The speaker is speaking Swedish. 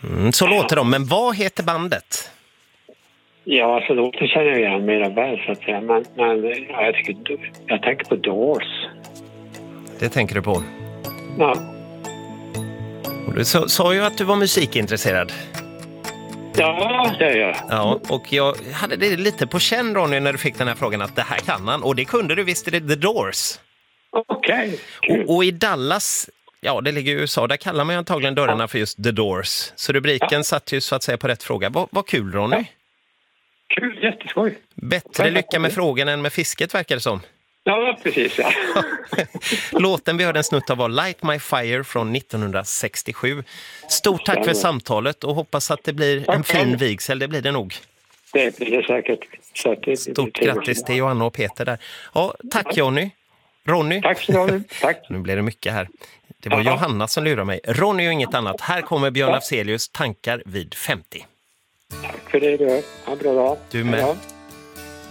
Så låter de, men vad heter bandet? Ja, alltså låten känner jag igen mera väl så att säga. Men ja, jag tänker på Doors. Det tänker du på? Ja. Och du sa ju att du var musikintresserad. Ja, det gör jag. Ja, och jag hade det lite på känn, Ronny, när du fick den här frågan att det här kan han. Och det kunde du, visst är det The Doors. Okej, kul. Och i Dallas, ja det ligger i USA, där kallar man ju antagligen dörrarna för just The Doors. Så rubriken satt ju så att säga på rätt fråga. Vad kul, Ronny. Ja. Kul, jätteskoj. Bättre lycka med frågan än med fisket, verkar det som. Ja, precis. Ja. Låten vi hörde en snutt av var Light My Fire från 1967. Stort tack för samtalet och hoppas att det blir en fin vigsel. Det blir det nog. Det blir det säkert. Stort grattis till Johanna och Peter där. Ja, tack Ronny. Tack så mycket. Tack. Nu blir det mycket här. Det var Johanna som lurar mig. Ronny och inget annat. Här kommer Björn Afzelius tankar vid 50. Tack för det du. Ha en bra dag. Du med.